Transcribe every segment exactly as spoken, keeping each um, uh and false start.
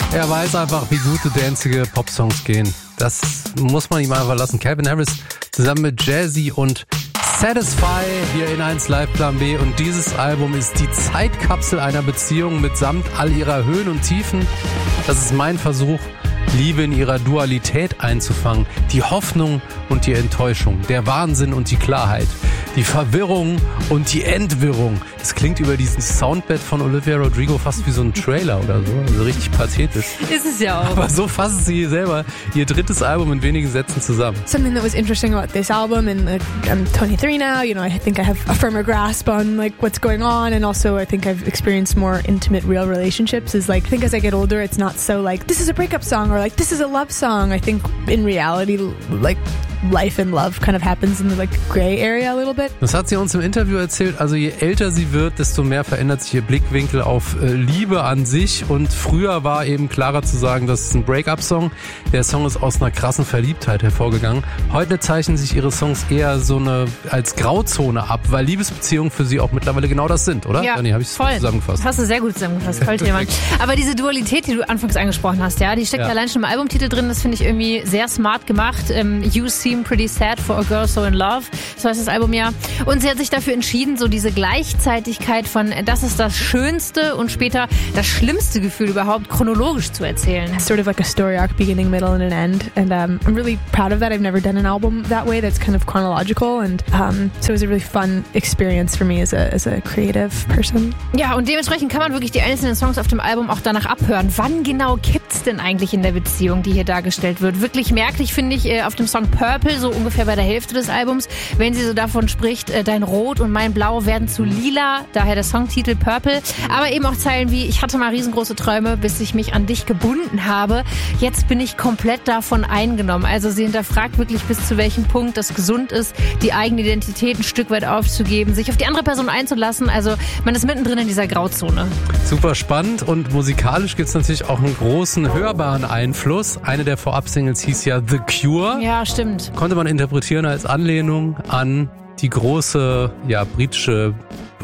Er weiß einfach, wie gute danzige Popsongs gehen. Das muss man ihm einfach lassen. Calvin Harris zusammen mit Jazzy und Satisfy hier in eins Live Plan B. Und dieses Album ist die Zeitkapsel einer Beziehung mitsamt all ihrer Höhen und Tiefen. Das ist mein Versuch, Liebe in ihrer Dualität einzufangen. Die Hoffnung und die Enttäuschung, der Wahnsinn und die Klarheit, die Verwirrung und die Entwirrung. Es klingt über diesen Soundbed von Olivia Rodrigo fast wie so ein Trailer oder so. Also richtig pathetisch. Ist es ja auch. Aber so fasst sie selber ihr drittes Album in wenigen Sätzen zusammen. Something that was interesting about this album, and like, I'm twenty-three now, you know, I think I have a firmer grasp on like what's going on, and also I think I've experienced more intimate, real relationships. Is like, I think as I get older, it's not so like, this is a breakup song or like, this is a love song. I think in reality, like, life and love kind of happens in the like gray area a little bit. Das hat sie uns im Interview erzählt. Also je älter sie wird, desto mehr verändert sich ihr Blickwinkel auf äh, Liebe an sich. Und früher war eben klarer zu sagen, das ist ein Break-up-Song. Der Song ist aus einer krassen Verliebtheit hervorgegangen. Heute zeichnen sich ihre Songs eher so eine als Grauzone ab, weil Liebesbeziehungen für sie auch mittlerweile genau das sind, oder? Ja, Dani, habe ich es zusammengefasst? Hast du sehr gut zusammengefasst. Voll jemand. Aber diese Dualität, die du anfangs angesprochen hast, ja, die steckt ja allein schon im Albumtitel drin. Das finde ich irgendwie sehr smart gemacht. Ähm, You Seem Pretty Sad for a Girl So in Love. So heißt das Album ja. Und sie hat sich dafür entschieden, so diese Gleichzeitigkeit von das ist das schönste und später das schlimmste Gefühl überhaupt chronologisch zu erzählen. It's sort of like a story arc, beginning, middle and an end. And um, I'm really proud of that. I've never done an album that way that's kind of chronological. And um, so it was a really fun experience for me as a, as a creative person. Ja, und dementsprechend kann man wirklich die einzelnen Songs auf dem Album auch danach abhören. Wann genau kippt's denn eigentlich in der Beziehung, die hier dargestellt wird? Wirklich merklich finde ich auf dem Song Purple, so ungefähr bei der Hälfte des Albums, wenn sie so davon spricht, dein Rot und mein Blau werden zu lila, daher der Songtitel Purple, aber eben auch Zeilen wie, ich hatte mal riesengroße Träume, bis ich mich an dich gebunden habe, jetzt bin ich komplett davon eingenommen. Also sie hinterfragt wirklich, bis zu welchem Punkt das gesund ist, die eigene Identität ein Stück weit aufzugeben, sich auf die andere Person einzulassen, also man ist mittendrin in dieser Grauzone. Super spannend und musikalisch gibt es natürlich auch einen großen hörbaren Einfluss. Eine der Vorab-Singles hieß ja The Cure. Ja, stimmt. Konnte man interpretieren als Anlehnung an die große, ja, britische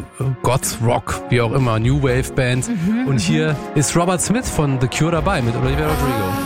Goth-Rock, wie auch immer, New Wave Band. Mhm, und hier ist Robert Smith von The Cure dabei mit Olivia Rodrigo.